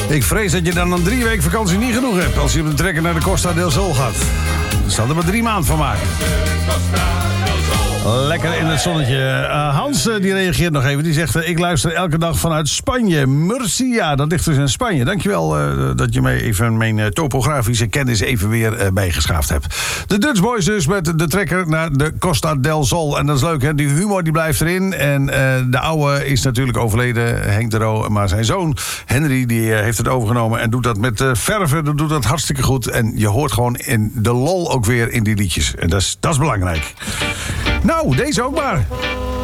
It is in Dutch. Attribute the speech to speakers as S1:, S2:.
S1: Ik vrees dat je dan een 3 weken vakantie niet genoeg hebt als je op de trekker naar de Costa del Sol gaat. Er zal er maar 3 maanden van maken. Lekker in het zonnetje. Hans die reageert nog even. Die zegt, ik luister elke dag vanuit Spanje. Murcia, dat ligt dus in Spanje. Dankjewel dat je mij even mijn topografische kennis even weer bijgeschaafd hebt. De Dutch Boys dus met de trekker naar de Costa del Sol. En dat is leuk, hè? Die humor die blijft erin. En de oude is natuurlijk overleden, Henk de Roo. Maar zijn zoon, Henry, die heeft het overgenomen. En doet dat met verven. Doet dat hartstikke goed. En je hoort gewoon in de lol ook weer in die liedjes. En dat is belangrijk. Nou, deze ook maar.